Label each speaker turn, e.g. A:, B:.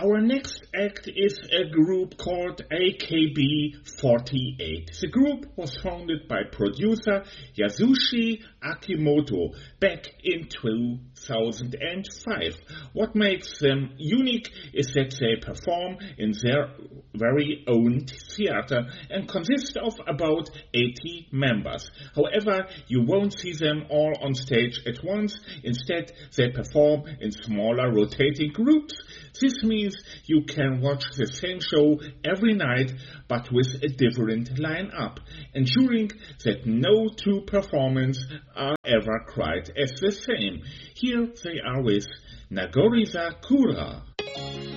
A: Our next act is a group called AKB48. The group was founded by producer Yasushi Akimoto back in 2005. What makes them unique is that they perform in their very own theater and consist of about 80 members. However, you won't see them all on stage at once. Instead, they perform in smaller rotating groups. This means you can watch the same show every night, but with a different line-up, ensuring that no two performances are ever quite as the same. Here they are with Nagorisa Kura.